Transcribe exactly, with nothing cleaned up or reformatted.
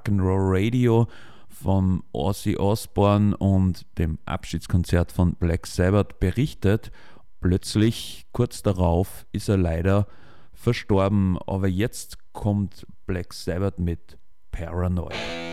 Rock'n'Roll Radio von Ozzy Osbourne und dem Abschiedskonzert von Black Sabbath berichtet. Plötzlich, kurz darauf, ist er leider verstorben. Aber jetzt kommt Black Sabbath mit Paranoid.